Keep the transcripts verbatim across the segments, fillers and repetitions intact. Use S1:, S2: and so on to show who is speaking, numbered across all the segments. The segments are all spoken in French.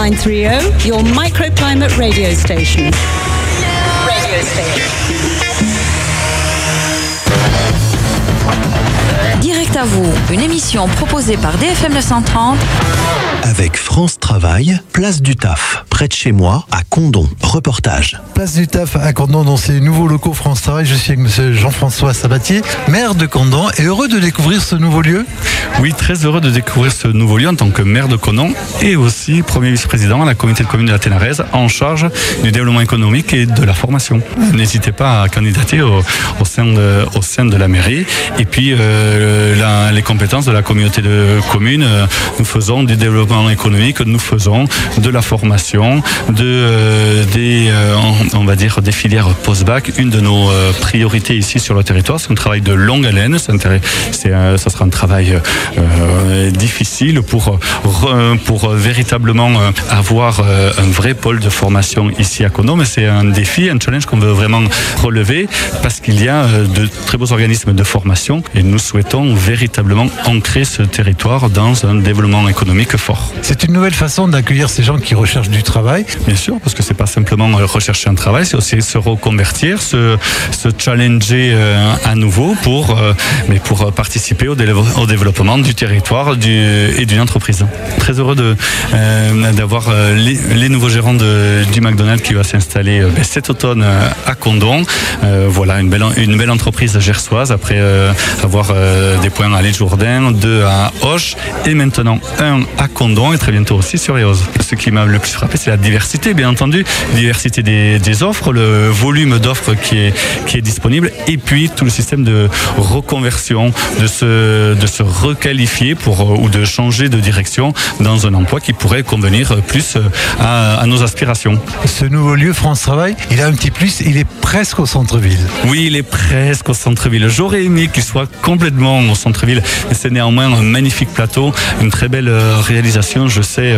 S1: nine three zero, your microclimate radio station. Radio station.
S2: Direct à vous, une émission proposée par D F M neuf cent trente.
S3: Avec France Travail, place du Taf, près de chez moi, à Condom. Reportage.
S4: Place du Taf à Condom, dans ces nouveaux locaux France Travail. Je suis avec monsieur Jean-François Sabatier, maire de Condom, et heureux de découvrir ce nouveau lieu.
S5: Oui, très heureux de découvrir ce nouveau lieu en tant que maire de Condom et aussi premier vice-président à la communauté de communes de la Ténarèze en charge du développement économique et de la formation. N'hésitez pas à candidater au, au, sein, de, au sein de la mairie. Et puis, euh, la, les compétences de la communauté de communes, euh, nous faisons du développement économique, nous faisons de la formation, de, euh, des, euh, on, on va dire, des filières post-bac. Une de nos euh, priorités ici sur le territoire, c'est un travail de longue haleine. C'est, c'est, euh, ça sera un travail euh, difficile pour, pour véritablement avoir un vrai pôle de formation ici à Condom. Mais c'est un défi, un challenge qu'on veut vraiment relever parce qu'il y a de très beaux organismes de formation et nous souhaitons véritablement ancrer ce territoire dans un développement économique fort.
S4: C'est une nouvelle façon d'accueillir ces gens qui recherchent du travail.
S5: Bien sûr, parce que c'est pas simplement rechercher un travail, c'est aussi se reconvertir, se, se challenger euh, à nouveau pour, euh, mais pour participer au, dé- au développement du territoire du, et d'une entreprise. Très heureux de, euh, d'avoir euh, les, les nouveaux gérants de, du McDonald's qui va s'installer euh, cet automne euh, à Condom. Euh, voilà, une belle, une belle entreprise gersoise après euh, avoir euh, des points à l'île Jourdain, deux à Auch et maintenant un à Condom et très bientôt aussi sur Eauze. Ce qui m'a le plus frappé, c'est la diversité, bien entendu, la diversité des, des offres, le volume d'offres qui est, qui est disponible et puis tout le système de reconversion, de se, de se requalifier pour, ou de changer de direction dans un emploi qui pourrait convenir plus à, à nos aspirations.
S4: Ce nouveau lieu France Travail, il a un petit plus, il est presque au centre-ville.
S5: Oui, il est presque au centre-ville. J'aurais aimé qu'il soit complètement au centre-ville, mais c'est néanmoins un magnifique plateau, une très belle réalisation. Je sais,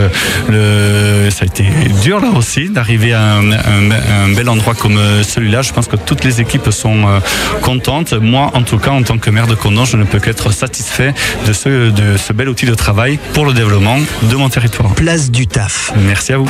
S5: le, ça a été dur là aussi d'arriver à un, un, un bel endroit comme celui-là. Je pense que toutes les équipes sont contentes. Moi, en tout cas, en tant que maire de Condom, je ne peux qu'être satisfait de ce, de ce bel outil de travail pour le développement de mon territoire.
S3: Place du Taf.
S5: Merci à vous.